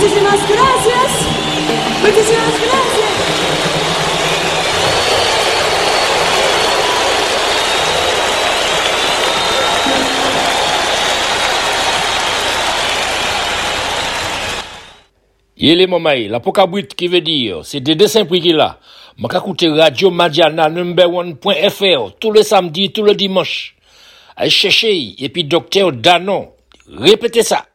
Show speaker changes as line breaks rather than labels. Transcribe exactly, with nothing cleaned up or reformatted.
Muchísimas gracias. Muchísimas gracias.
Yele mamay, la pokabwit qui veut dire, c'est des dessins prix qui là. M'a écouter Radio Madiana number one point F R tous les samedis, tous les dimanches. Allez chercher, et puis docteur Danon. Répétez ça.